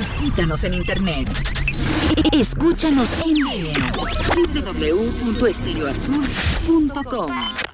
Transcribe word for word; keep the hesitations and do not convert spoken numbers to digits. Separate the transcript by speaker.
Speaker 1: Visítanos en internet. Escúchanos en línea. doble u doble u doble u punto estéreo azul punto com